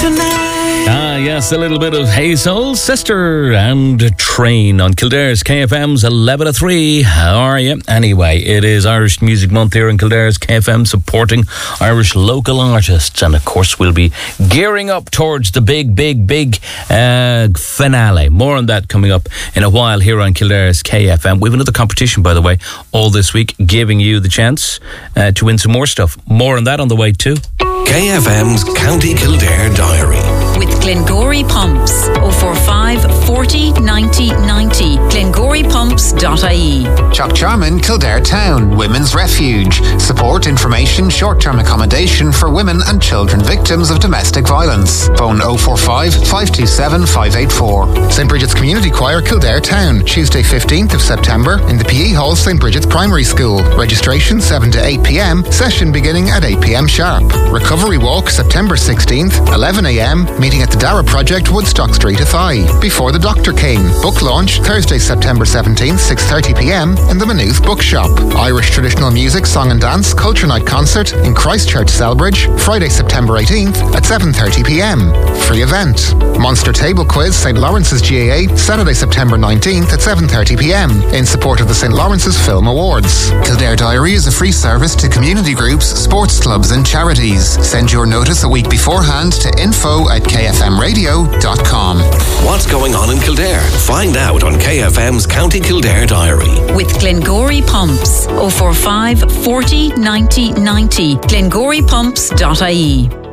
tonight. Ah, yes, a little bit of Hey Soul Sister and Train on Kildare's KFM's 11 to 3. How are you? Anyway, it is Irish Music Month here in Kildare's KFM, supporting Irish local artists. And of course, we'll be gearing up towards the big finale. More on that coming up in a while here on Kildare's KFM. We have another competition, by the way, all this week, giving you the chance to win some more stuff. More on that on the way too. KFM's County Kildare Diary. With Glengory Pumps. 045 40 90 90. GlengoryPumps.ie. Chuckcharman, Kildare Town, Women's Refuge. Support, information, short-term accommodation for women and children victims of domestic violence. Phone 045 527 584. St. Bridget's Community Choir, Kildare Town. Tuesday 15th of September in the PE Hall, St. Bridget's Primary School. Registration 7 to 8 p.m. Session beginning at 8 p.m. sharp. Recovery Walk, September 16th, 11 a.m. Meeting at the Dara Project, Woodstock Street, Athy. Before the Dr. King. Book launch Thursday, September 17th, 6:30 p.m. in the Maynooth Bookshop. Irish traditional music, song and dance, culture night concert in Christchurch, Selbridge. Friday, September 18th at 7:30 p.m. Free event. Monster Table Quiz, St. Lawrence's GAA, Saturday, September 19th at 7:30 p.m. in support of the St. Lawrence's Film Awards. Kildare Diary is a free service to community groups, sports clubs and charities. Send your notice a week beforehand to info@kfmradio.com. What's going on in Kildare? Find out on KFM's County Kildare Diary. With Glengory Pumps. 045 40 90 90. GlengoryPumps.ie.